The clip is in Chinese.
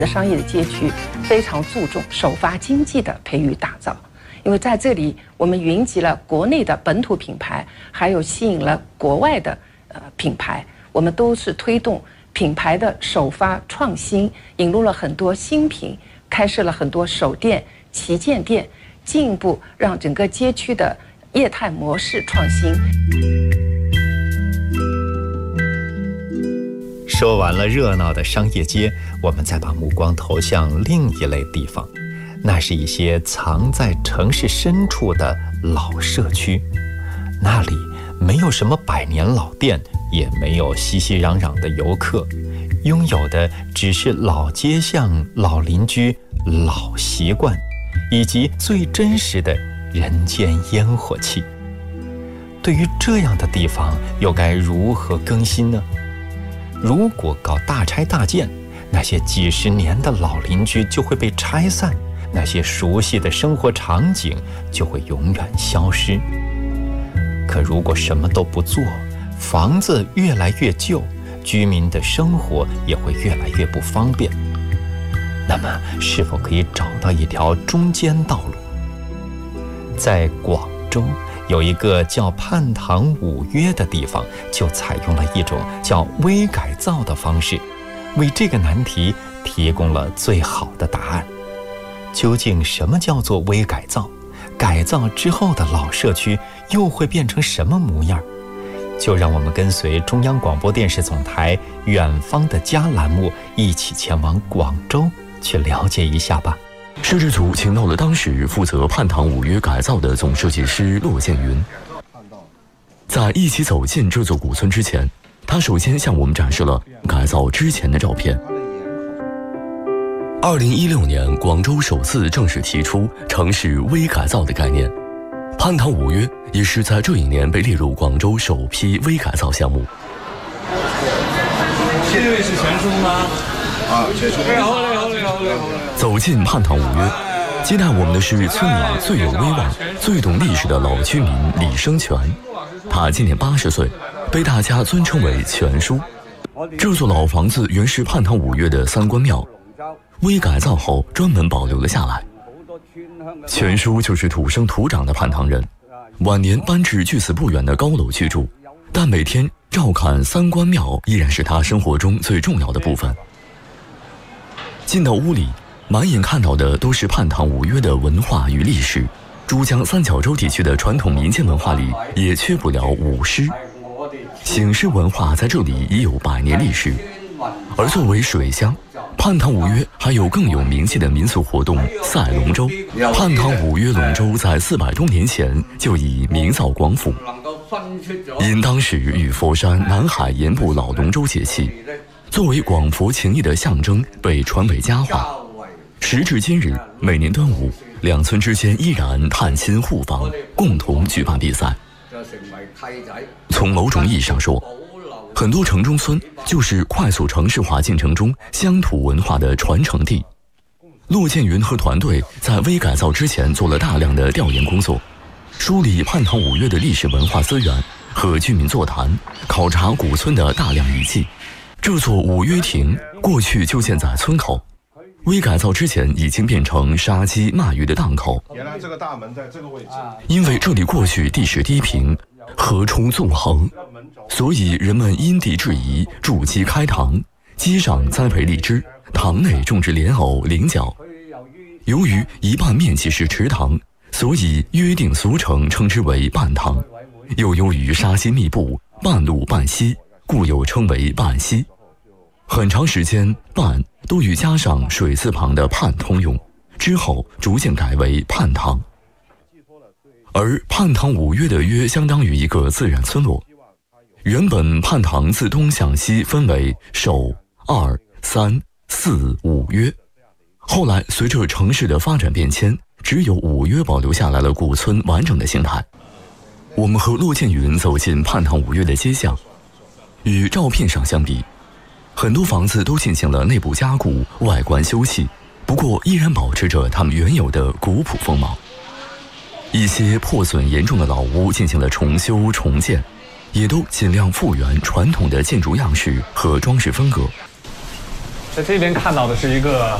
商业的街区非常注重首发经济的培育打造，因为在这里我们云集了国内的本土品牌，还有吸引了国外的品牌，我们都是推动品牌的首发创新，引入了很多新品，开设了很多首店、旗舰店，进一步让整个街区的业态模式创新。 说完了热闹的商业街，我们再把目光投向另一类地方，那是一些藏在城市深处的老社区。那里没有什么百年老店，也没有熙熙攘攘的游客，拥有的只是老街巷、老邻居、老习惯，以及最真实的人间烟火气。对于这样的地方，又该如何更新呢？如果搞大拆大建，那些几十年的老邻居就会被拆散，那些熟悉的生活场景就会永远消失。可如果什么都不做，房子越来越旧，居民的生活也会越来越不方便。那么，是否可以找到一条中间道路？在广州有一个叫泮塘五约的地方，就采用了一种叫微改造的方式，为这个难题提供了最好的答案。究竟什么叫做微改造？改造之后的老社区又会变成什么模样？就让我们跟随中央广播电视总台远方的家栏目一起前往广州去了解一下吧。 摄制组请到了当时负责泮塘五约改造的总设计师骆建云。在一起走进这座古村之前，他首先向我们展示了改造之前的照片。2016年，广州首次正式提出城市微改造的概念，泮塘五约也是在这一年被列入广州首批微改造项目。 这位是全叔吗？全叔。 走进泮塘五约，接待我们的是村里最有威望、最懂历史的老居民李生全。他今年80岁，被大家尊称为全叔。这座老房子原是泮塘五约的三官庙，微改造后专门保留了下来。全叔就是土生土长的泮塘人，晚年搬至距此不远的高楼居住，但每天照看三官庙依然是他生活中最重要的部分。进到屋里，满眼看到的都是泮塘五约的文化与历史。珠江三角洲地区的传统民间文化里也缺不了舞狮。醒狮文化在这里已有100年历史。而作为水乡，泮塘五约还有更有名气的民俗活动赛龙舟。泮塘五约龙舟在400多年前就已名噪广府，因当时与佛山、南海沿部老龙舟节气作为广佛情谊的象征被传为佳话。时至今日，每年端午，两村之间依然探亲互访，共同举办比赛。从某种意义上说，很多城中村就是快速城市化进程中乡土文化的传承地。骆建云和团队在微改造之前做了大量的调研工作，梳理泮塘五约的历史文化资源，和居民座谈，考察古村的大量遗迹。这座五约亭过去就建在村口，微改造之前已经变成杀鸡卖鱼的档口。 原来这个大门在这个位置， 因为这里过去地势低平，河出纵横，所以人们因地制宜筑基开塘，基上栽培荔枝，塘内种植莲藕、菱角。由于一半面积是池塘，所以约定俗成称之为半塘。又由于沙溪密布，半路半溪，故又称为半溪。很长时间，半都与加上水字旁的泮通用，之后逐渐改为泮塘。而泮塘五约的约相当于一个自然村落。原本泮塘自东向西分为首、二、三、四、五约，后来随着城市的发展变迁，只有五约保留下来了古村完整的形态。我们和骆建云走进泮塘五约的街巷，与照片上相比，很多房子都进行了内部加固，外观修葺，不过依然保持着它们原有的古朴风貌。一些破损严重的老屋进行了重修重建，也都尽量复原传统的建筑样式和装饰风格。 在这边看到的是一个